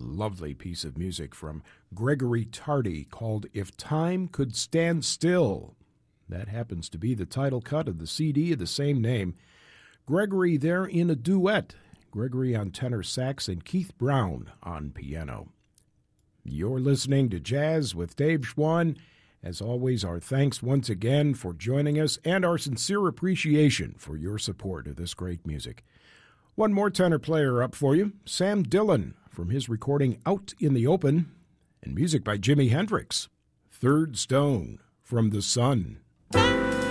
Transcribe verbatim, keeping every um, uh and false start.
Lovely piece of music from Gregory Tardy called If Time Could Stand Still. That happens to be the title cut of the C D of the same name. Gregory there in a duet. Gregory on tenor sax and Keith Brown on piano. You're listening to Jazz with Dave Schwann. As always, our thanks once again for joining us and our sincere appreciation for your support of this great music. One more tenor player up for you, Sam Dillon, from his recording Out in the Open, and music by Jimi Hendrix. Third Stone from The Sun.